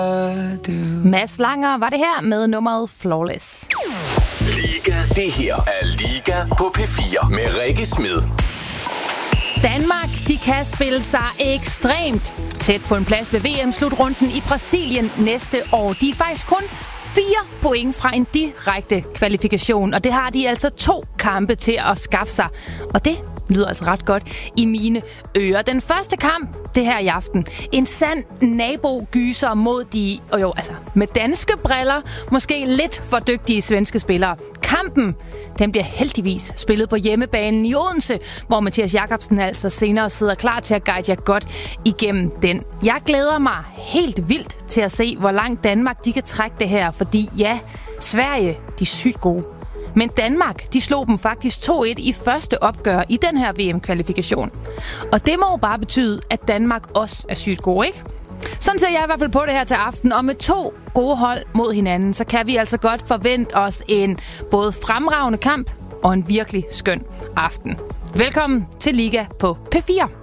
Mads Langer var det her med nummeret Flawless. Liga. Det her er Liga på P4 med Rikke Smed. Danmark, de kan spille sig ekstremt tæt på en plads ved VM-slutrunden i Brasilien næste år. De er faktisk kun 4 point fra en direkte kvalifikation, og det har de altså 2 kampe til at skaffe sig. Og det lyder altså ret godt i mine ører. Den første kamp, det her i aften. En sand nabogyser mod de, med danske briller, måske lidt for dygtige svenske spillere. Kampen, den bliver heldigvis spillet på hjemmebanen i Odense, hvor Mathias Jakobsen altså senere sidder klar til at guide jer godt igennem den. Jeg glæder mig helt vildt til at se, hvor langt Danmark de kan trække det her, fordi ja, Sverige, de er sygt gode. Men Danmark, de slog dem faktisk 2-1 i første opgør i den her VM-kvalifikation. Og det må jo bare betyde, at Danmark også er sygt gode, ikke? Sådan ser jeg i hvert fald på det her til aften, og med 2 gode hold mod hinanden, så kan vi altså godt forvente os en både fremragende kamp og en virkelig skøn aften. Velkommen til Liga på P4.